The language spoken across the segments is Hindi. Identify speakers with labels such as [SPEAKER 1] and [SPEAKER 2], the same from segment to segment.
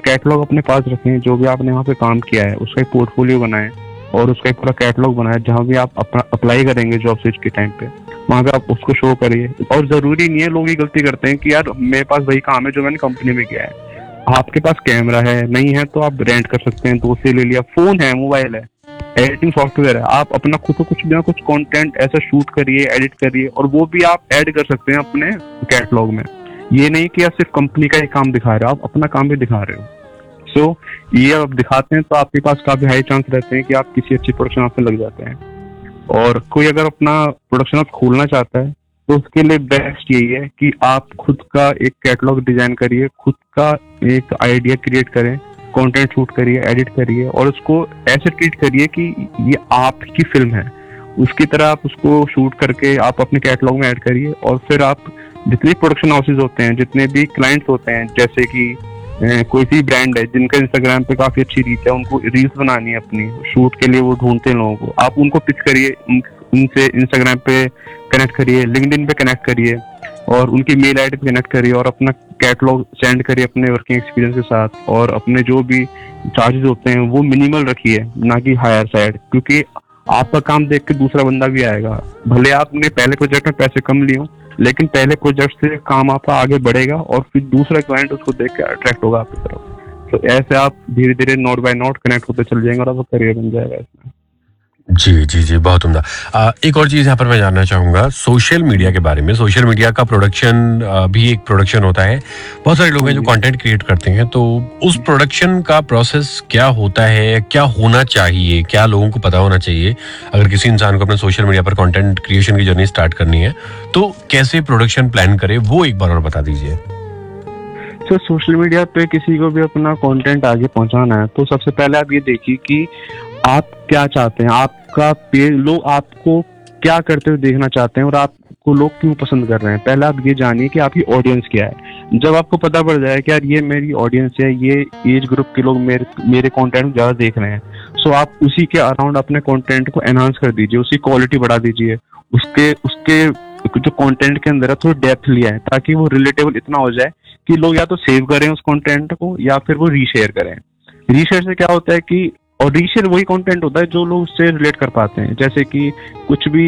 [SPEAKER 1] कैटलॉग अपने पास रखें, जो भी आपने वहाँ पे काम किया है उसका एक पोर्टफोलियो बनाएं और उसका एक पूरा कैटलॉग बनाएं। जहाँ भी आप अप्लाई करेंगे जॉब स्विच के टाइम पे, वहाँ पे आप उसको शो करिए। और जरूरी नहीं है, लोग ये गलती करते हैं कि यार मेरे पास वही काम है जो मैंने कंपनी में किया है। आपके पास कैमरा है, नहीं है तो आप रेंट कर सकते हैं, दोस्त से ले लिया, फोन है, मोबाइल है, एडिटिंग सॉफ्टवेयर है, आप अपना खुद को कुछ भी ना कुछ कंटेंट ऐसा शूट करिए, एडिट करिए, और वो भी आप ऐड कर सकते हैं अपने कैटलॉग में। ये नहीं कि आप सिर्फ कंपनी का ही काम दिखा रहे हो, आप अपना काम भी दिखा रहे हो। सो ये आप दिखाते हैं तो आपके पास काफी हाई चांस रहते हैं कि आप किसी अच्छी प्रोडक्शन हाउस में लग जाते हैं। और कोई अगर अपना प्रोडक्शन हाउस खोलना चाहता है तो उसके लिए बेस्ट यही है कि आप खुद का एक कैटलॉग डिजाइन करिए, खुद का एक आइडिया क्रिएट करें, कंटेंट शूट करिए, एडिट करिए, और उसको ऐसे ट्रीट करिए कि ये आपकी फिल्म है। उसकी तरह आप उसको शूट करके आप अपने कैटलॉग में ऐड करिए। और फिर आप जितने प्रोडक्शन हाउसेज होते हैं, जितने भी क्लाइंट्स होते हैं, जैसे कि कोई सी ब्रांड है जिनका इंस्टाग्राम पे काफी अच्छी रीच है, उनको रील्स बनानी है अपनी शूट के लिए, वो ढूंढते हैं लोगों को, आप उनको पिच करिए, उनसे इंस्टाग्राम पे कनेक्ट करिए, लिंक्डइन पे कनेक्ट करिए, और उनकी मेल आईडी पे कनेक्ट करिए, और अपना कैटलॉग सेंड करिए अपने वर्किंग एक्सपीरियंस के साथ। और अपने जो भी चार्जेस होते हैं वो मिनिमल रखिए, ना कि हायर साइड, क्योंकि आपका काम देख के दूसरा बंदा भी आएगा। भले आपने पहले प्रोजेक्ट में पैसे कम लिए, लेकिन पहले प्रोजेक्ट से काम आपका आगे बढ़ेगा और फिर दूसरा क्लाइंट उसको देख के अट्रैक्ट होगा आपकी तरफ। तो ऐसे आप धीरे धीरे नोट बाय नोट कनेक्ट होते चल जाएंगे और आपका करियर बन जाएगा इसमें।
[SPEAKER 2] जी, जी, जी, बहुत उम्दा। एक और चीज़ यहाँ पर मैं जानना चाहूँगा सोशल मीडिया के बारे में। सोशल मीडिया का प्रोडक्शन भी एक प्रोडक्शन होता है। बहुत सारे लोग हैं जो कंटेंट क्रिएट करते हैं, तो उस प्रोडक्शन का प्रोसेस क्या होता है? क्या होना चाहिए? क्या लोगों को पता होना चाहिए? अगर किसी इंसान को अपने सोशल मीडिया पर कंटेंट क्रिएशन की जर्नी स्टार्ट करनी है, तो कैसे प्रोडक्शन प्लान करे, वो एक बार और बता दीजिए।
[SPEAKER 1] तो सोशल मीडिया पे किसी को भी अपना कंटेंट आगे पहुंचाना है तो सबसे पहले आप ये देखिए कि आप क्या चाहते हैं, आपका पेज, लोग आपको क्या करते हुए देखना चाहते हैं और आपको लोग क्यों पसंद कर रहे हैं। पहले आप ये जानिए कि आपकी ऑडियंस क्या है। जब आपको पता पड़ जाए कि यार ये मेरी ऑडियंस है, ये एज ग्रुप के लोग मेरे कंटेंट ज्यादा देख रहे हैं, सो आप उसी के अराउंड अपने कंटेंट को एनहांस कर दीजिए, उसकी क्वालिटी बढ़ा दीजिए, उसके उसके जो कंटेंट के अंदर है थोड़ी डेप्थ लिया है, ताकि वो रिलेटेबल इतना हो जाए कि लोग या तो सेव करें उस कंटेंट को या फिर वो रीशेयर करें। रीशेयर से क्या होता है कि, और रीशेयर वही कंटेंट होता है जो लोग उससे रिलेट कर पाते हैं। जैसे कि कुछ भी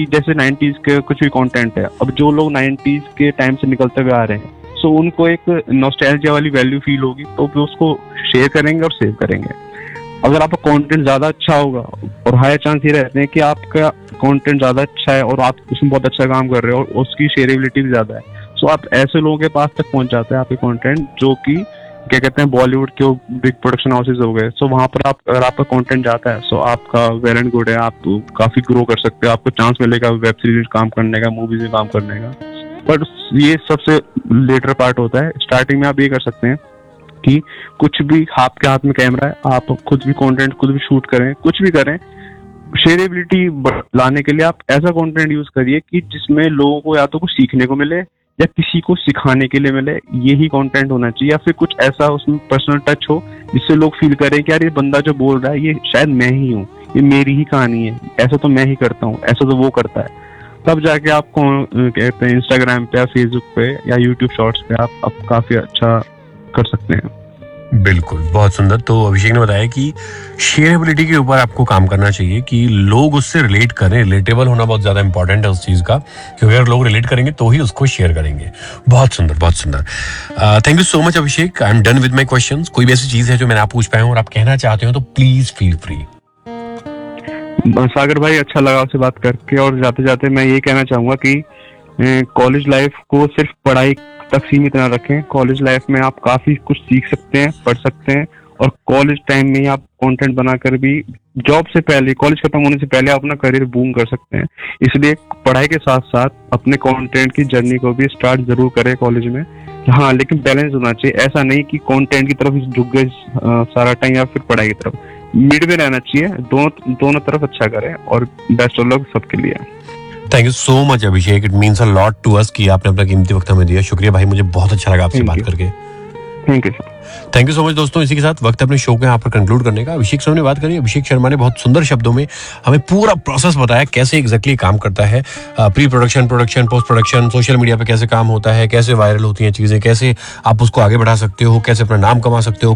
[SPEAKER 1] 90s के कुछ भी कंटेंट है, अब जो लोग 90s के टाइम से निकलते हुए आ रहे हैं, सो उनको एक नॉस्टैल्जिया वाली वैल्यू फील होगी, तो वो उसको शेयर करेंगे और सेव करेंगे। अगर आपका कंटेंट ज्यादा अच्छा होगा, और हाई चांस ये रहते हैं कि आपका कंटेंट ज्यादा अच्छा है और आप उसमें बहुत अच्छा काम कर रहे हो और उसकी शेयरेबिलिटी भी ज्यादा है, सो आप ऐसे लोगों के पास तक पहुंच जाते हैं आपके कंटेंट, जो कि क्या कहते हैं बॉलीवुड के बिग प्रोडक्शन हाउसेज हो गए। सो वहां पर आप, अगर आपका कंटेंट जाता है, सो आपका वेल एंड गुड है, आप काफी ग्रो कर सकते हो, आपको चांस मिलेगा वेब सीरीज काम करने का, मूवीज में काम करने का। बट ये सबसे लेटर पार्ट होता है। स्टार्टिंग में आप ये कर सकते हैं कि कुछ भी, आपके हाथ में कैमरा है, आप खुद भी कंटेंट खुद भी शूट करें, कुछ भी करें, शेयरेबिलिटी लाने के लिए आप ऐसा कंटेंट यूज करिए कि जिसमें लोगों को या तो कुछ सीखने को मिले या किसी को सिखाने के लिए मिले, यही कंटेंट होना चाहिए। या फिर कुछ ऐसा उसमें पर्सनल टच हो जिससे लोग फील करें कि यार ये बंदा जो बोल रहा है ये शायद मैं ही हूँ, ये मेरी ही कहानी है, ऐसा तो मैं ही करता हूँ, ऐसा तो वो करता है। तब जाके आप कहते हैं इंस्टाग्राम पे या फेसबुक पे या यूट्यूब शॉर्ट्स पे आप काफी अच्छा कर सकते हैं।
[SPEAKER 2] बिल्कुल, बहुत सुंदर। तो अभिषेक ने बताया कि शेयरेबिलिटी के ऊपर आपको काम करना चाहिए कि लोग उससे रिलेट करें। रिलेटेबल होना बहुत ज्यादा इंपॉर्टेंट है उस चीज का, क्योंकि अगर लोग रिलेट करेंगे तो ही उसको शेयर करेंगे। बहुत सुंदर, बहुत सुंदर। Thank you so much Abhishek. I am done with my questions. कोई भी ऐसी चीज है जो मैंने आप पूछ पाए और आप कहना चाहते हो तो प्लीज फील फ्री।
[SPEAKER 1] सागर भाई, अच्छा लगा आपसे बात करके, और जाते जाते मैं ये कहना चाहूंगा कि कॉलेज लाइफ को सिर्फ पढ़ाई तक सीमित ना रखें। कॉलेज लाइफ में आप काफी कुछ सीख सकते हैं, पढ़ सकते हैं, और कॉलेज टाइम में ही आप कंटेंट बनाकर भी जॉब से पहले, कॉलेज खत्म होने से पहले आप अपना करियर बूम कर सकते हैं। इसलिए पढ़ाई के साथ साथ अपने कंटेंट की जर्नी को भी स्टार्ट जरूर करें कॉलेज में। हाँ, लेकिन बैलेंस होना चाहिए। ऐसा नहीं कि कंटेंट की तरफ झुक गए सारा टाइम या फिर पढ़ाई की तरफ, मिड में रहना चाहिए। दोनों तरफ अच्छा करें, और बेस्ट ऑफ लक सबके लिए।
[SPEAKER 2] Thank you so much Abhishek. It means a lot to us कि आपने अपना कीमती वक्त हमें दिया। शुक्रिया भाई, मुझे बहुत अच्छा लगा आपसे बात करके।
[SPEAKER 1] Thank you sir.
[SPEAKER 2] Thank you so much दोस्तों। इसी के साथ वक्त अपने शो को यहाँ पर कंक्लूड करने का। अभिषेक शर्मा ने बात करी। अभिषेक शर्मा ने बहुत सुंदर शब्दों में हमें पूरा प्रोसेस बताया कैसे एग्जैक्टली काम करता है। Pre production, production, post production, social media पे कैसे काम होता है, कैसे वायरल होती हैं चीजें, कैसे आप उसको आगे बढ़ा सकते हो, कैसे अपना नाम कमा सकते हो,